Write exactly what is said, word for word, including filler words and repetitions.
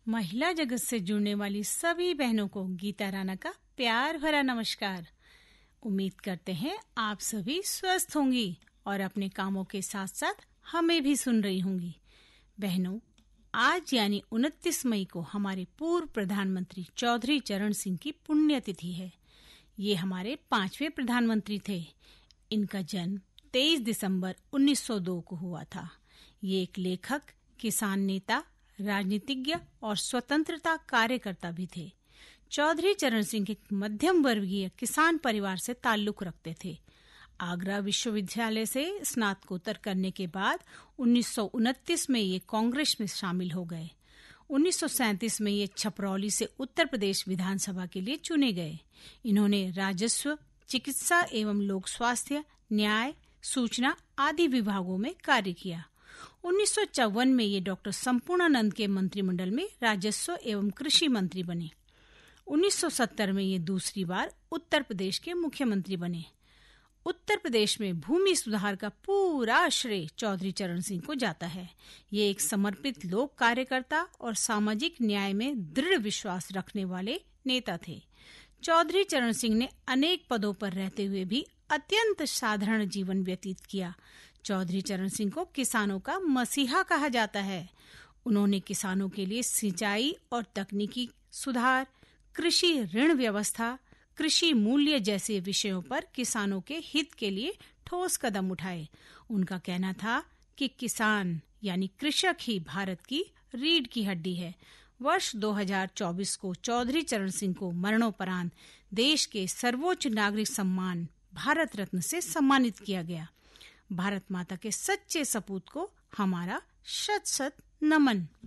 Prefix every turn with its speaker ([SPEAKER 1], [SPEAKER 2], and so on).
[SPEAKER 1] महिला जगत से जुड़ने वाली सभी बहनों को गीता राणा का प्यार भरा नमस्कार। उम्मीद करते हैं आप सभी स्वस्थ होंगी और अपने कामों के साथ साथ हमें भी सुन रही होंगी। बहनों, आज यानी उनतीस मई को हमारे पूर्व प्रधानमंत्री चौधरी चरण सिंह की पुण्यतिथि है। ये हमारे पांचवें प्रधानमंत्री थे। इनका जन्म तेईस दिसंबर उन्नीस सौ दो को हुआ था। ये एक लेखक, किसान नेता, राजनीतिज्ञ और स्वतंत्रता कार्यकर्ता भी थे। चौधरी चरण सिंह एक मध्यम वर्गीय किसान परिवार से ताल्लुक रखते थे। आगरा विश्वविद्यालय से स्नातकोत्तर करने के बाद उन्नीस सौ उनतीस में ये कांग्रेस में शामिल हो गए। उन्नीस सौ सैंतीस में ये छपरौली से उत्तर प्रदेश विधानसभा के लिए चुने गए। इन्होंने राजस्व, चिकित्सा एवं लोक स्वास्थ्य, न्याय, सूचना आदि विभागों में कार्य किया। उन्नीस सौ चौवन में ये डॉक्टर संपूर्णानंद के मंत्रिमंडल में राजस्व एवं कृषि मंत्री बने। उन्नीस सौ सत्तर में ये दूसरी बार उत्तर प्रदेश के मुख्यमंत्री बने। उत्तर प्रदेश में भूमि सुधार का पूरा श्रेय चौधरी चरण सिंह को जाता है। ये एक समर्पित लोक कार्यकर्ता और सामाजिक न्याय में दृढ़ विश्वास रखने वाले नेता थे। चौधरी चरण सिंह ने अनेक पदों पर रहते हुए भी अत्यंत साधारण जीवन व्यतीत किया। चौधरी चरण सिंह को किसानों का मसीहा कहा जाता है। उन्होंने किसानों के लिए सिंचाई और तकनीकी सुधार, कृषि ऋण व्यवस्था, कृषि मूल्य जैसे विषयों पर किसानों के हित के लिए ठोस कदम उठाए। उनका कहना था कि किसान यानी कृषक ही भारत की रीढ़ की हड्डी है। वर्ष दो हज़ार चौबीस को चौधरी चरण सिंह को मरणोपरांत देश के सर्वोच्च नागरिक सम्मान भारत रत्न से सम्मानित किया गया। भारत माता के सच्चे सपूत को हमारा शत शत नमन।